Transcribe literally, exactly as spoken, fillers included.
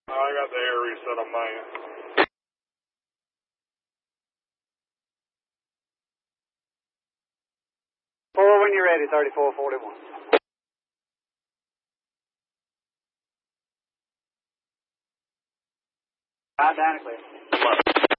I got the air reset on my end. Four when you're ready, thirty-four forty-one. Identically.